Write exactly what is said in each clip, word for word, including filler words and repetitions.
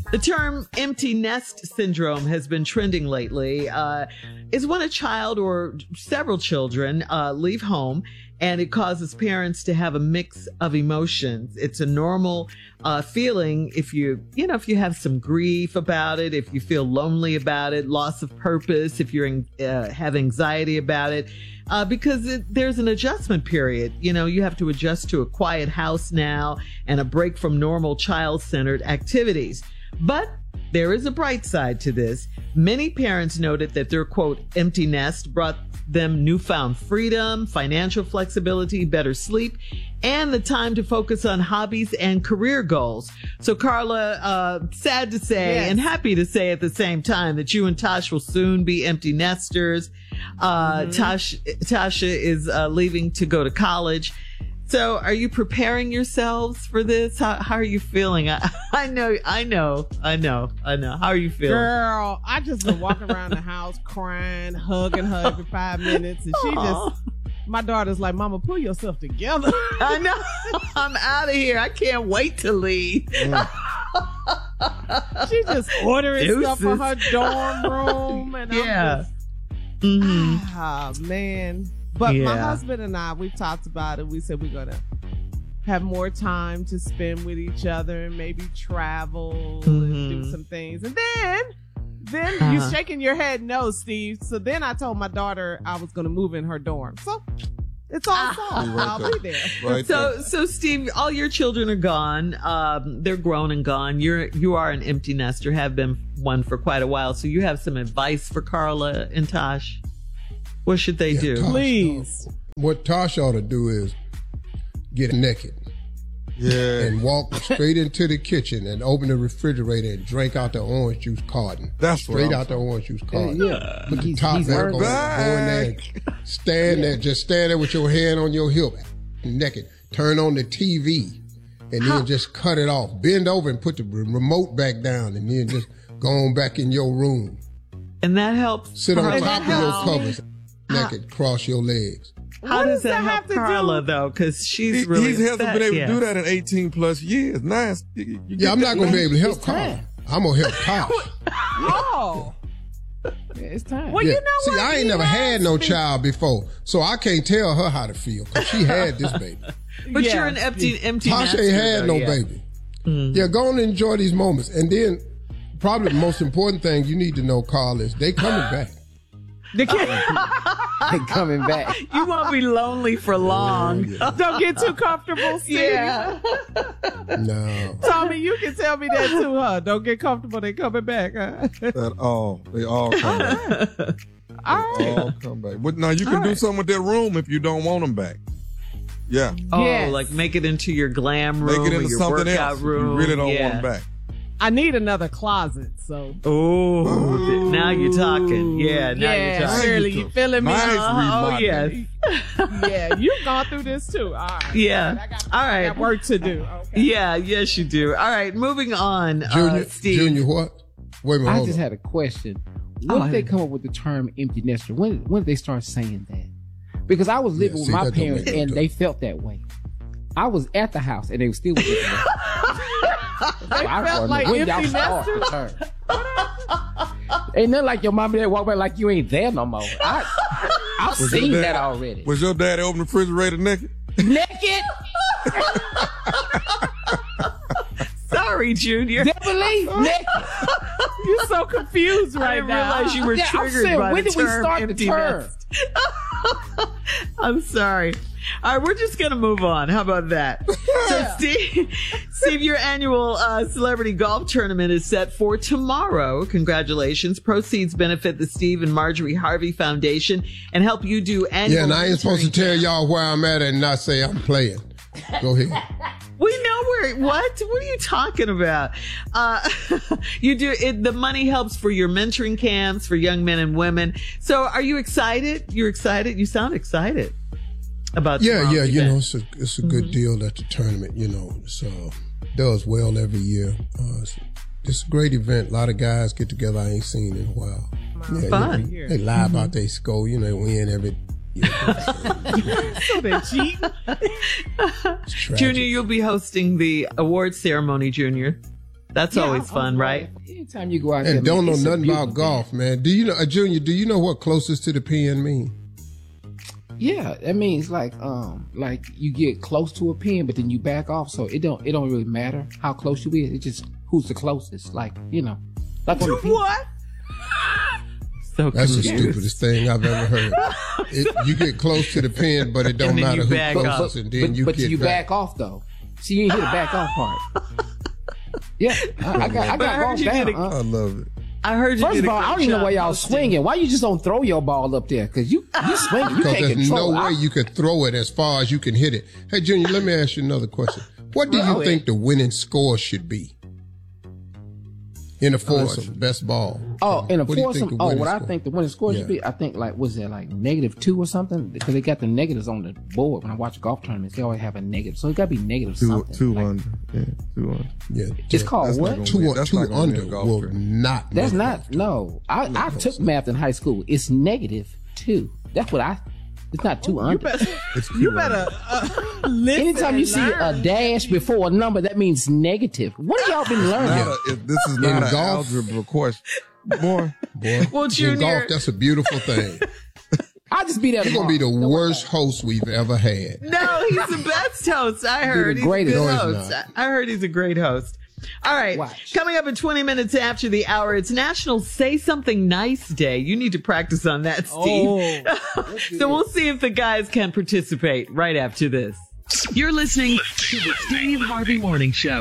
The term empty nest syndrome has been trending lately. Uh, it's when a child or several children uh, leave home and it causes parents to have a mix of emotions. It's a normal uh, feeling if you, you know, if you have some grief about it, if you feel lonely about it, loss of purpose, if you're uh, have anxiety about it. Uh, because it, there's an adjustment period. You know, you have to adjust to a quiet house now and a break from normal child-centered activities. But there is a bright side to this. Many parents noted that their, quote, empty nest brought them newfound freedom, financial flexibility, better sleep, and the time to focus on hobbies and career goals. So, Carla, uh, sad to say yes. and happy to say at the same time that you and Tosh will soon be empty nesters. Uh, mm-hmm. Tosh, Tasha is uh, leaving to go to college. So are you preparing yourselves for this? How, how are you feeling? I, I know, I know, I know, I know. How are you feeling? Girl, I just been walking around the house crying, hugging her every five minutes. And she Aww. just, my daughter's like, Mama, pull yourself together. I know. I'm out of here. I can't wait to leave. Mm. She just ordering Deuces. stuff for her dorm room. And Yeah. I'm just, Mm-hmm. ah, man. But Yeah. my husband and I, we've talked about it. We said we're going to have more time to spend with each other and maybe travel Mm-hmm. and do some things. And then, then Uh-huh. you shaking your head no, Steve. So then I told my daughter I was going to move in her dorm. So it's all solved. Right I'll there. be there. Right So, there. so Steve, all your children are gone. Um, they're grown and gone. You're, you are an empty nester, have been one for quite a while. So you have some advice for Carla and Tosh. What should they Yeah, do? Tosh, Please. uh, What Tosh ought to do is get naked Yeah. and walk straight into the kitchen and open the refrigerator and drink out the orange juice carton. That's what straight I'm out the orange juice carton. yeah. Put the He's- top he's back on, earned go in there, and stand there, just stand there with your hand on your hip, naked. Turn on the T V, and then just cut it off. Bend over and put the remote back down, and then just go on back in your room. And that helps. Sit on Carla. top of your covers, naked, cross your legs. How What does does that that help have to Carla, do- though? Because she's He, really he hasn't upset, been able yeah. to do that in eighteen plus years. Nice. You, you Yeah, get I'm not that gonna be right. able to help It's Carl. time. I'm gonna help Tosh. Oh. Yeah, it's time. Well, Yeah. you know See, what? I ain't He never had has no been- child before, so I can't tell her how to feel because she had this baby. But Yes. you're an empty, empty Tosh nester, ain't had though, no yeah. baby. Yeah, go on and enjoy these moments. And then probably the most important thing you need to know, Carl, is they coming back. The kid, Ain't coming back. You won't be lonely for long. don't get too comfortable, Steve. Yeah. No. Tommy, you can tell me that too, huh? Don't get comfortable. They coming back, huh? At all. They all come back. All They right. all come back. But now you can All do right. something with that room if you don't want them back. Yeah. Oh, Yes. like make it into your glam room Make it or into your something workout else. If room. you really don't yeah. want them back. I need another closet, so. Oh, now you're talking. Yeah, now you're Yeah, talking. Shirley, you feeling me? Nice Uh, oh, remodeling. yes. Yeah, you've gone through this too. All right. Yeah. I got, All I right. got work to do. Okay. Yeah, yes, you do. All right, moving on. Junior, uh, Steve. Junior, what? Wait a minute, I hold just on. had a question. When Oh, did they hey. come up with the term empty nester? When when did they start saying that? Because I was living Yeah, with see, my that don't parents make and no they felt that way. I was at the house and they were still with me. So I felt don't like know when y'all empty start the term. Ain't nothing like your mama that walk by like you ain't there no more. I, I've Was your seen dad- that already. Was your daddy open the refrigerator naked? Naked? Sorry, Junior. Definitely naked. You're so confused I right didn't now. realize you were Yeah, I'm triggered saying, by when the did we term start the empty term? nest. I'm sorry. All right, we're just going to move on. How about that? So, Steve, Steve, your annual uh, celebrity golf tournament is set for tomorrow. Congratulations. Proceeds benefit the Steve and Marjorie Harvey Foundation and help you do annual. Yeah, and I ain't supposed to tell mentoring y'all where I'm at and not say I'm playing. Go ahead. We know where, what? What are you talking about? Uh, you do it. The money helps for your mentoring camps for young men and women. So are you excited? You're excited? You sound excited about Yeah, tomorrow's yeah, you event. know, it's a it's a good deal at the tournament. You know, so does well every year. Uh, it's, it's a great event. A lot of guys get together I ain't seen in a while. Yeah, you Fun. know, they lie about their score. You know, they win every. You know, So they cheat. it's tragic. Junior, you'll be hosting the award ceremony, Junior. That's Yeah, always I'm- fun, I'm right? like, anytime you go out there, And don't man, know it's a nothing about beautiful golf, thing. man. Do you know, uh, Junior? Do you know what closest to the pin mean? Yeah, that means like um like you get close to a pin, but then you back off, so it don't it don't really matter how close you is. It just who's the closest. Like you know, like on the pin. What? So That's the confused. stupidest thing I've ever heard. It, you get close to the pin, but it don't And then matter you who's back closest, up. and then but you but get you back. back off though. See, you ain't hit the back off part. Yeah, I, I got I But I got heard golf you down. did a- uh. I love it. I heard you First did of a all, I great don't even know job why y'all hosting. swinging. Why you just don't throw your ball up there? Because you you swing, you Because can't there's control. no I- way you could throw it as far as you can hit it. Hey, Junior, let me ask you another question. What do you Throw it. think the winning score should be in a foursome, best ball? Oh, in a What do you think foursome. the Oh, winning what I score? think the winning score Yeah. should be, I think like was there like negative two or something? Because they got the negatives on the board when I watch golf tournaments. They always have a negative, so it got to be negative Two, something. two Like, under. Yeah, two under. Yeah, It's yeah. called That's not what? gonna Two, win. un- That's two not gonna win a under golf will tournament. not. That's make not golf. no. I, I took math in high school. It's negative two. That's what I. It's not two You under. better, It's two you under. better uh, listen. Anytime you and see a learn. dash before a number, that means negative. What have y'all been learning? Not a- if this is not In an golf- algebra question. Boy, Boy, Well, in Junior- golf, that's a beautiful thing. I'll just be there You're tomorrow. gonna be the Don't worry worst about host we've ever had. No, he's the best host. I heard the he's a greatest. good No, he's host. not. I heard he's a great host. All right. Watch. Coming up in twenty minutes after the hour, it's National Say Something Nice Day. You need to practice on that, Steve. Oh, So we'll see if the guys can participate right after this. You're listening to the Steve Harvey Morning Show.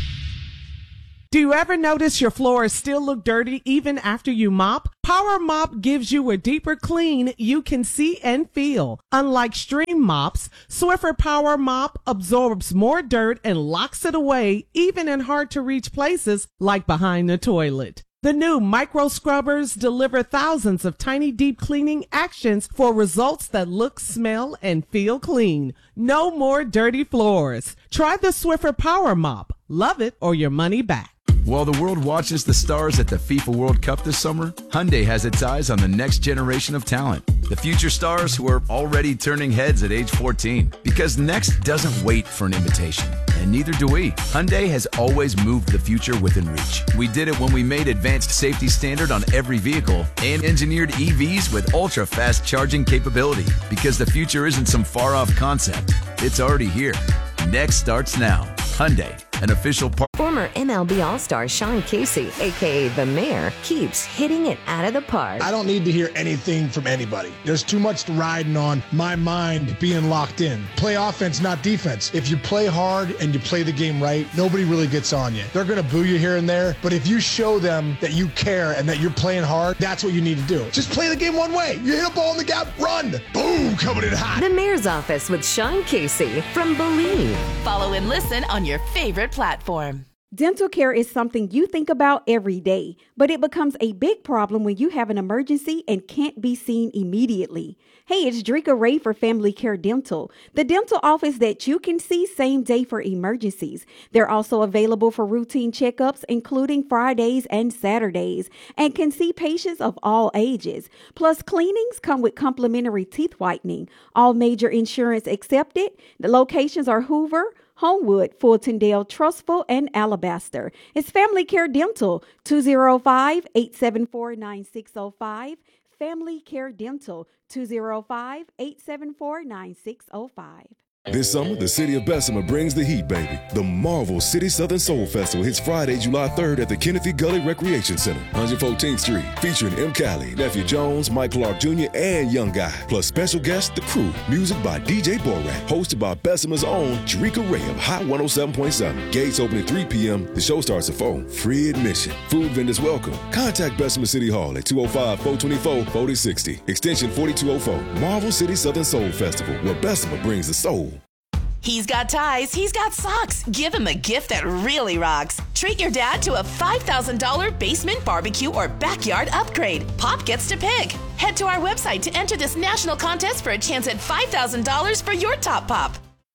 do you ever notice your floors still look dirty even after you mop? Power Mop gives you a deeper clean you can see and feel. Unlike stream mops, Swiffer Power Mop absorbs more dirt and locks it away even in hard to reach places like behind the toilet. The new micro scrubbers deliver thousands of tiny deep cleaning actions for results that look, smell, and feel clean. No more dirty floors. Try the Swiffer Power Mop. Love it or your money back. While the world watches the stars at the FIFA World Cup this summer, Hyundai has its eyes on the next generation of talent. The future stars who are already turning heads at age fourteen. Because next doesn't wait for an invitation. And neither do we. Hyundai has always moved the future within reach. We did it when we made advanced safety standard on every vehicle and engineered E Vs with ultra-fast charging capability. Because the future isn't some far-off concept. It's already here. Next starts now. Hyundai, an official partner. Former M L B All-Star Sean Casey, a k a. The Mayor, keeps hitting it out of the park. I don't need to hear anything from anybody. There's too much riding on my mind being locked in. Play offense, not defense. If you play hard and you play the game right, nobody really gets on you. They're going to boo you here and there, but if you show them that you care and that you're playing hard, that's what you need to do. Just play the game one way. You hit a ball in the gap, run. Boom, coming in hot. The Mayor's Office with Sean Casey from Believe. Follow and listen on your favorite platform. Dental care is something you think about every day, but it becomes a big problem when you have an emergency and can't be seen immediately. Hey, it's Drika Ray for Family Care Dental, the dental office that you can see same day for emergencies. They're also available for routine checkups, including Fridays and Saturdays, and can see patients of all ages. Plus, cleanings come with complimentary teeth whitening. All major insurance accepted. The locations are Hoover, Homewood, Fultondale, Trustful, and Alabaster. It's Family Care Dental, two oh five, eight seven four, nine six oh five. Family Care Dental, two oh five, eight seven four, nine six oh five. This summer, the city of Bessemer brings the heat, baby. The Marvel City Southern Soul Festival hits Friday, July third at the Kennedy Gully Recreation Center, one fourteenth Street, featuring M. Cali, Nephew Jones, Mike Clark Junior, and Young Guy. Plus special guests, The Crew, music by D J Borat, hosted by Bessemer's own Drika Ray of Hot one oh seven point seven. Gates open at three p.m. The show starts at four. Free admission. Food vendors welcome. Contact Bessemer City Hall at two oh five, four two four, four oh six oh, extension forty-two oh four. Marvel City Southern Soul Festival, where Bessemer brings the soul. He's got ties, he's got socks. Give him a gift that really rocks. Treat your dad to a five thousand dollars basement barbecue or backyard upgrade. Pop gets to pick. Head to our website to enter this national contest for a chance at five thousand dollars for your top pop.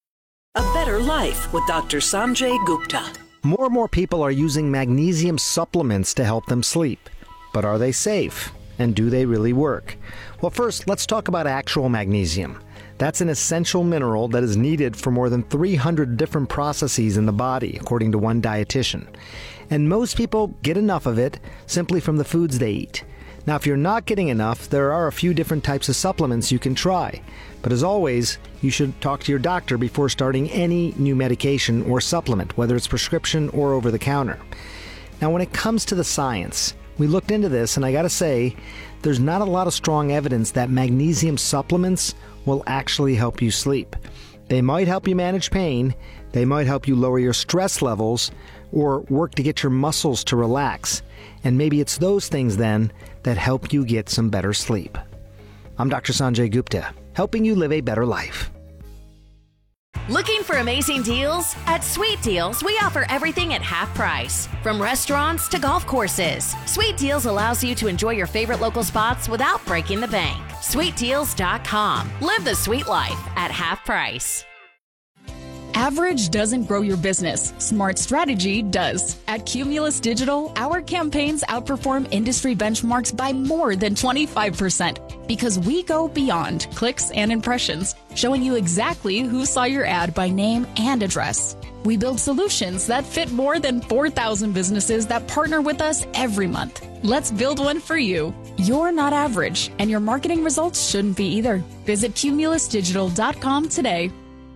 A Better Life with Doctor Sanjay Gupta. More and more people are using magnesium supplements to help them sleep. But are they safe? And do they really work? Well, first, let's talk about actual magnesium. That's an essential mineral that is needed for more than three hundred different processes in the body, according to one dietitian. And most people get enough of it simply from the foods they eat. Now, if you're not getting enough, there are a few different types of supplements you can try. But as always, you should talk to your doctor before starting any new medication or supplement, whether it's prescription or over the counter. Now, when it comes to the science, we looked into this, and I gotta say, there's not a lot of strong evidence that magnesium supplements will actually help you sleep. They might help you manage pain, they might help you lower your stress levels, or work to get your muscles to relax. And maybe it's those things then that help you get some better sleep. I'm Doctor Sanjay Gupta, helping you live a better life. Looking for amazing deals? At Sweet Deals, we offer everything at half price. From restaurants to golf courses, Sweet Deals allows you to enjoy your favorite local spots without breaking the bank. sweet deals dot com. Live the sweet life at half price. Average doesn't grow your business. Smart strategy does. At Cumulus Digital, our campaigns outperform industry benchmarks by more than twenty-five percent because we go beyond clicks and impressions, showing you exactly who saw your ad by name and address. We build solutions that fit more than four thousand businesses that partner with us every month. Let's build one for you. You're not average, and your marketing results shouldn't be either. Visit cumulus digital dot com today.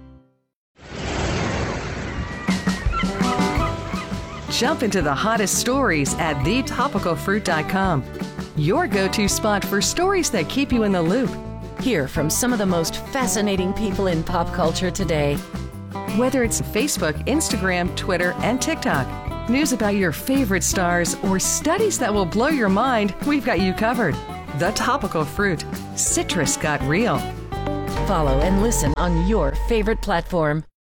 Jump into the hottest stories at the topical fruit dot com. Your go-to spot for stories that keep you in the loop. Hear from some of the most fascinating people in pop culture today. Whether it's Facebook, Instagram, Twitter, and TikTok, news about your favorite stars, or studies that will blow your mind, we've got you covered. The Topical Fruit. Citrus got real. Follow and listen on your favorite platform.